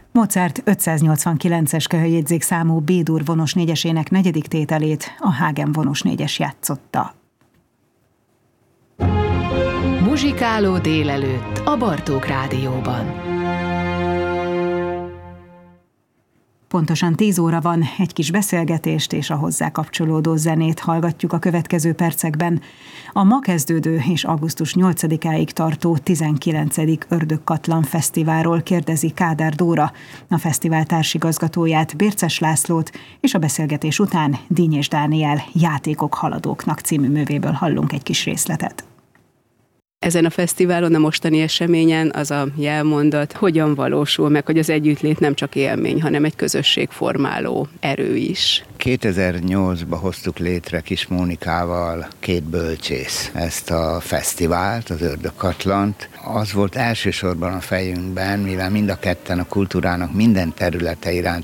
Mozart 589-es köhöjegyzékszámú B-dur vonos négyesének 4. tételét a Hagen vonos négyes játszotta. Muzsikáló délelőtt a Bartók Rádióban. Pontosan 10 óra van, egy kis beszélgetést és a hozzá kapcsolódó zenét hallgatjuk a következő percekben. A ma kezdődő és augusztus 8-áig tartó 19. Ördögkatlan Fesztiválról kérdezi Kádár Dóra, a fesztivál társigazgatóját, Bérces Lászlót, és a beszélgetés után Dínyés Dániel Játékok haladóknak című művéből hallunk egy kis részletet. Ezen a fesztiválon, a mostani eseményen az a jelmondat hogyan valósul meg, hogy az együttlét nem csak élmény, hanem egy közösségformáló erő is. 2008-ban hoztuk létre Kis Mónikával, 2 bölcsész ezt a fesztivált, az Ördögkatlant. Az volt elsősorban a fejünkben, mivel mind a ketten a kultúrának minden területe iránt